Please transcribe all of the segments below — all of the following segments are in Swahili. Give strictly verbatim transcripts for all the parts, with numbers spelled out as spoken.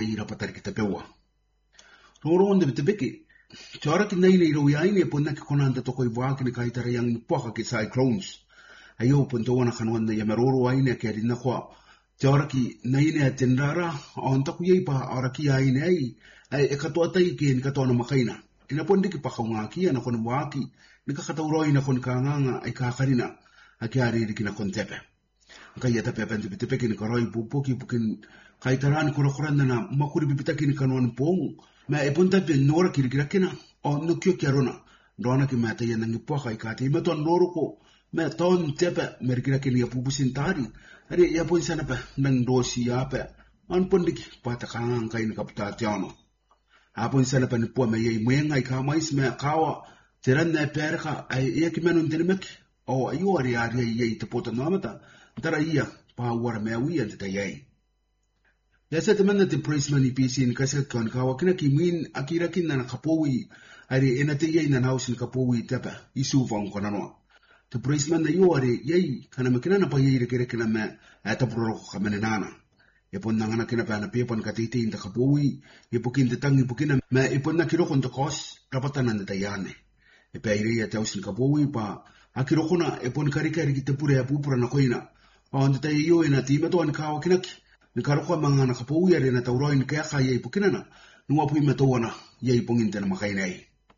i rapatari ki te pewa. Roro onde te beke, te ora ki nei nei roi aine e pona ki kona anda toko i wāki ni kaitara yang poka ki cyclones. Ai o pon tōna kanuanda ia meroro aine ke rina kwa. Te ora ki nei nei a tenrara, o antaku iei pa ora ki aine ai, ai e katoa tai ki ni katoa na makaina. Ina pondi ki pakaunga ki ana kona wāki, ni ka katauroi na kona kānganga ai kākarina, a ki ariri ki na kona tepe. Ka ia tepe pente te peke ni karoi pupuki pukin kaitarani kura kuranda na makuri pipitaki ni kanuan pōngu. Mea e ponta pe nora kirikirakina, o nukio ki arona, doana ki mea te ia nangi poka i kāti. Ima toan loroko, mea toan tepe merikiraki ni a pupusin tāri, ari ia pon sana pe nang dosi ia pe, an pondiki pata kāngang kai ni kaputa te ano. A pon sana pe ni pua mea iei muenga i kāmais mea kāwa, te rana e pēraka ai ia ki menu ntenimeki, o ayo ari ari iei te pota noamata, tara ia pa uara mea uia te tai ei. Yasa te mana te praisman I P C ni kasika kion kawa kina ki min akira kina na kapowi ari ena te iei na nausi ni kapowi tepa isu vang kona noa. Te praisman na yo ari iei kana makina na pa iei rekere kina me a tapuroroko ka mene nana. E pon nangana kina pa na pepan ka teite in ta kapowi, e pokin te tangi pokina me e pon na kiroko nta kos rapatana na tayane. E pe airei a tausi ni kapowi pa a kiroko na e pon karikari ki te pure a pupura na koina. Pa onda tai yo e na tima toa ni kawa kinaki. Ni karoko mga na kapowi ari na tauroi ni kaya kaya i pukinana, nunga pui matoana iei pongin tena makainei.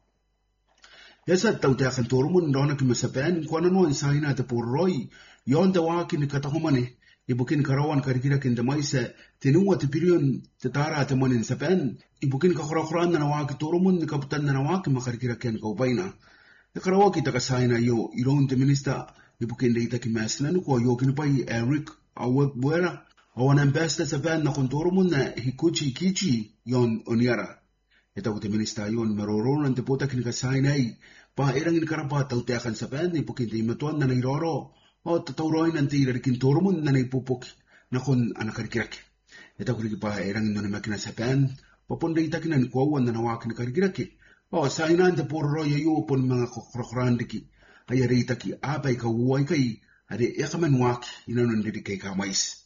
Yasa tau te akan torumun ndona ki masapen, kuana noa isaina te poroi, yon te waki ni katahomane, I pukin karawan karikira kin te maise, te nunga te pirion te tara te manin sapen, I pukin kakorakoran na waki torumun ni kaputan na waki makarikira kin kaupaina. Te karawaki takasaina yo, iron te minista, I pukin deita ki masinanu kwa yo kinipai Eric Awak Buera, o an ambassador sa van na kontoromun na hikuchi kichi yon oniara. E tau te minista yon maroronan te pota kinikasay ai, pa erang inikarapa tau te akan sa van, ipukin te imatuan na nairoro, o tatauroy ng tira rikin toromun na naipupuki na kon anakarikiraki. E tau kuriki pa erang ino na makina sa van, papunday itakin na nikuawan na nawakin na karikiraki. O sa inan te pororoy ayo pon mga kokrokorandiki, ay aritaki apay kawuay kay, ari ekamenwaki inanandiri kay kamais.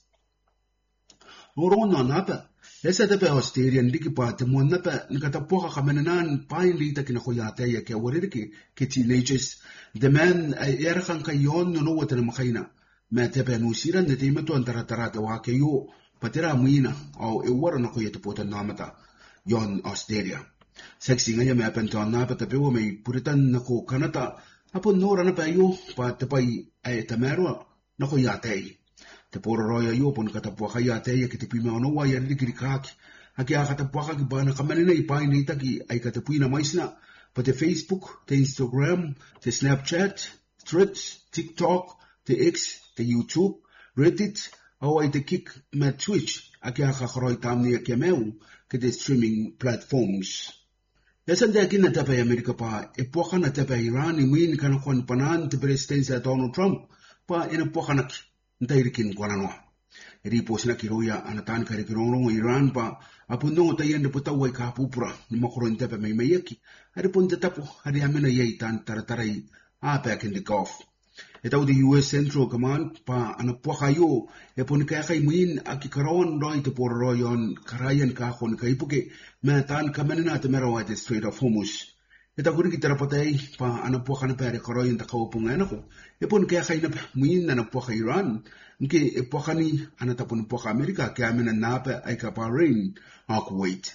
Noron na napa, esa tepe Australian diki pa te mo napa nikatapoka kamenanan pain lita kinakoyate ya ke waririki ke teenagers the man ay erakan kayon no wata na makaina me tepe nusiran de timato antara tara te wa ke yo patira muina au e wara na koyete pota namata yon Australia sexy ngaya me apento napa tepe wo me puritan na ko kanata apo nora na pa yo pa te pai ay tamero na koyate te pororoya yo pon katapuaka ya te ki te pima ono wa ya rikiri kaki aki a katapuaka ki bana kamanina I pai nei taki ai katapuina maisna pa te Facebook, te Instagram, te Snapchat, Threads, TikTok, te X, te YouTube, Reddit, au ai te Kik me Twitch aki a kakaroi tamni aki meu ki te streaming platforms. Yasan te akina tepe Amerika pa e puaka na tepe Iran I mwini kana kwan panan te presidensia Donald Trump pa ina puaka naki ntairikin kwa noa. Eri po sina kiroya anatan kari kirorong Iran pa apundong tayan de puta wai ka pupura ni makoron tepe may mayaki. Ari pon tapo hari amena yai tan tarataray a back in the Gulf. Itaw the U S Central Command pa anapwa kayo e pon kaya kay muin aki karawan roi te por royon karayan ka kon kay puke matan kamenana te merawa te Strait of Hormuz. Ita kuri kita rapatay pa anapwa ka na pere karoy yung takawapungan ako. Ipon kaya kayo na muin na napwa ka Iran. Nke ipwa ka ni anatapon po ka Amerika kaya minan napa ay ka Bahrain o Kuwait.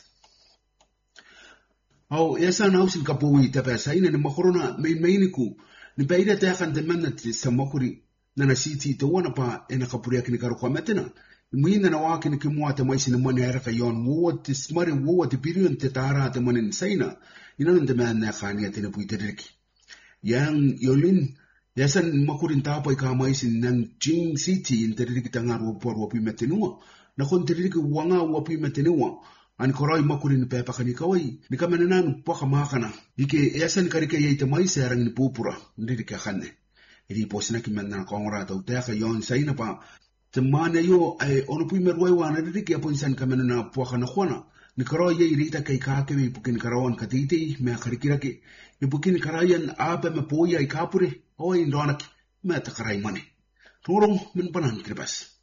Au yasa na usin kapuwi tepe sa ina ni makorona may mayniku. Ni paida te akan teman na sa makuri na nasiti ito wana pa e nakapuri akini karukwa metena. Muina na waki ni kimua te maisi na mani era kayon wuwa te smari wuwa te pirion te tara te mani saina. Inanon te man na kani at tinapui te riki. Yang yolin, yasan makurin tapo ika maisi ng Jing City in te riki tangar wapor wapi metenua. Na kon te riki wanga wapi metenua. An korai makurin pepa kani kawai. Ni kamenanan paka makana. Ike yasan karika yay te maisi arang ni pupura. Ndiri ka kane. Iri po sina kiman na kongora tau te kayon saina pa. Te mana yo ay ono pui merwai wana riki apo insan kamenana puaka na kuana. Ni karo ye irita kay kake me pukin karawan katiti me karikirake. Ni pukin karayan ape me poya ikapure o indonaki me takaray mani. Turong min panan kribas.